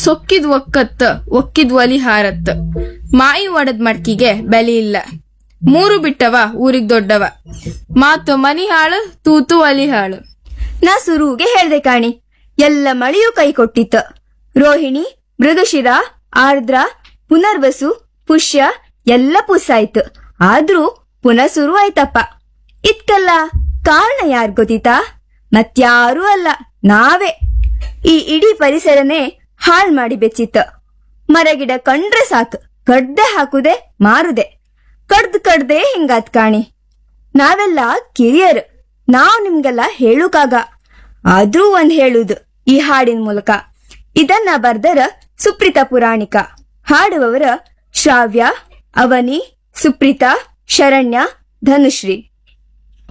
ಸೊಕ್ಕಿದ್ ಒಕ್ಕತ್ತ ಒಕ್ಕಿದ್ ಒಲಿ ಹಾರತ್ತ ಮಾಯಿ ಒಡದ್ ಮಡ್ಕಿಗೆ ಬೆಲೆ ಇಲ್ಲ. ಮೂರು ಬಿಟ್ಟವ ಊರಿಗ್ ದೊಡ್ಡವ, ಮಾತು ಮನಿ ಹಾಳು ತೂತು ಒಲಿ ಹಾಳು. ನಾ ಸುರುವಿಗೆ ಹೇಳ್ದೆ ಕಾಣಿ, ಎಲ್ಲ ಮಳೆಯೂ ಕೈ ಕೊಟ್ಟಿತ್ತ. ರೋಹಿಣಿ, ಮೃಗಶಿರ, ಆರ್ದ್ರ, ಪುನರ್ವಸು, ಪುಷ್ಯ ಎಲ್ಲ ಪುಸ್ಸಾಯ್ತು. ಆದ್ರೂ ಪುನಃ ಶುರು ಆಯ್ತಪ್ಪ. ಇದ್ಕಲ್ಲ ಕಾರಣ ಯಾರ್ ಗೊತ್ತಿತಾ? ಮತ್ಯಾರೂ ಅಲ್ಲ, ನಾವೇ. ಈ ಇಡೀ ಪರಿಸರನೇ ಹಾಳ್ ಮಾಡಿ ಬೆಚ್ಚಿತ್ತ. ಮರಗಿಡ ಕಂಡ್ರೆ ಸಾಕು, ಕಡ್ದೆ ಹಾಕುದೆ ಮಾರುದೆ. ಕಡ್ದೆ ಹಿಂಗಾತ್ ಕಾಣಿ. ನಾವೆಲ್ಲ ಕಿರಿಯರ್, ನಾವ್ ನಿಮ್ಗೆಲ್ಲ ಹೇಳುಕಾಗ. ಆದ್ರೂ ಒಂದ್ ಹೇಳುದು ಈ ಹಾಡಿನ ಮೂಲಕ. ಇದನ್ನ ಬರ್ದರ ಸುಪ್ರೀತಾ ಪುರಾಣಿಕ, ಹಾಡುವವರ ಶ್ರಾವ್ಯ, ಅವನಿ, ಸುಪ್ರೀತಾ, ಶರಣ್ಯ, ಧನುಶ್ರೀ.